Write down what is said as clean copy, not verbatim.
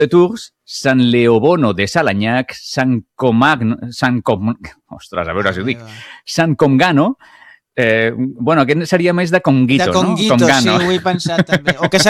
de Tours, Sant Leobono de Salanyac, Sant Comgano, bueno, aquest seria més de Conguito, no? De Conguito, sí, ho he pensat també. O que